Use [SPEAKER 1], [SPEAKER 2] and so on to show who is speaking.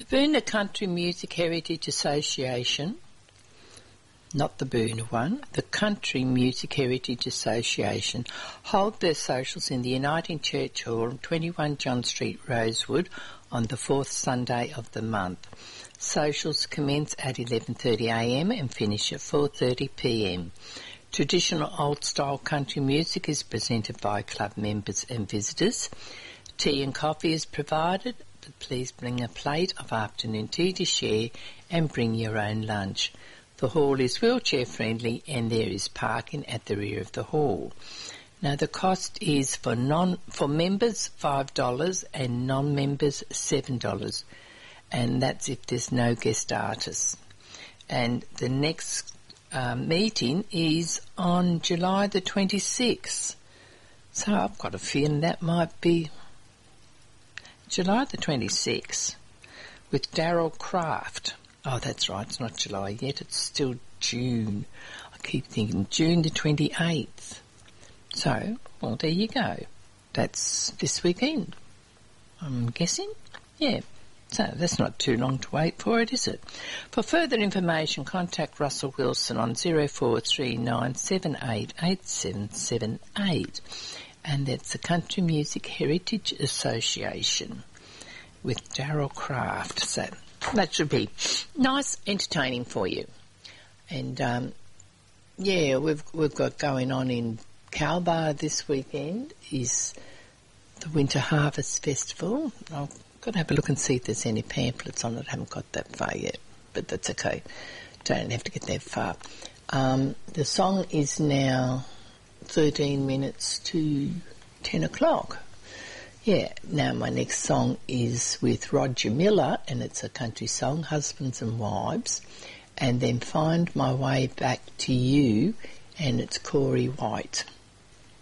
[SPEAKER 1] Boonah Country Music Heritage Association, not the Boonah one, the Country Music Heritage Association, hold their socials in the Uniting Church Hall, 21 John Street, Rosewood, on the fourth Sunday of the month. Socials commence at 11:30am and finish at 4:30pm. Traditional old-style country music is presented by club members and visitors. Tea and coffee is provided, but please bring a plate of afternoon tea to share and bring your own lunch. The hall is wheelchair friendly and there is parking at the rear of the hall. Now the cost is for members $5 and non-members $7, and that's if there's no guest artists. And the next meeting is on July the 26th. So I've got a feeling that might be July the 26th with Daryl Craft. Oh, that's right, it's not July yet, it's still June. I keep thinking June the 28th. So, well, there you go. That's this weekend, I'm guessing. Yeah, so that's not too long to wait for it, is it? For further information, contact Russell Wilson on 0439788778. And that's the Country Music Heritage Association with Daryl Craft. So that should be nice, entertaining for you. And yeah, we've got going on in Calbar this weekend is the Winter Harvest Festival. I've got to have a look and see if there's any pamphlets on it. I haven't got that far yet, but that's okay. Don't have to get that far. The song is now 13 minutes to 10 o'clock. Yeah, now my next song is with Roger Miller, and it's a country song, Husbands and Wives, and then Find My Way Back to You, and it's Corey White.